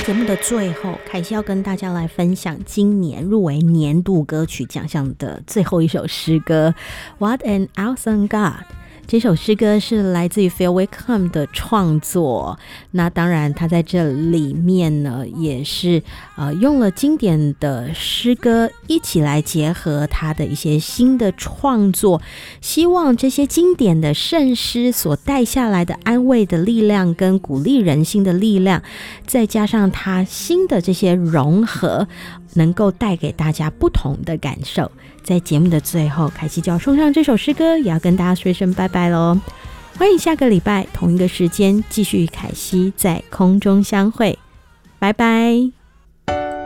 节目的最后，凯西要跟大家来分享今年入围年度歌曲奖项的最后一首诗歌 What an Awesome God。这首诗歌是来自于 Phil Wickham 的创作，那当然他在这里面呢也是用了经典的诗歌一起来结合他的一些新的创作，希望这些经典的圣诗所带下来的安慰的力量跟鼓励人心的力量，再加上他新的这些融合，能够带给大家不同的感受。在节目的最后，凯西就要送上这首诗歌，也要跟大家说声拜拜咯。欢迎下个礼拜同一个时间继续与凯西在空中相会，拜拜。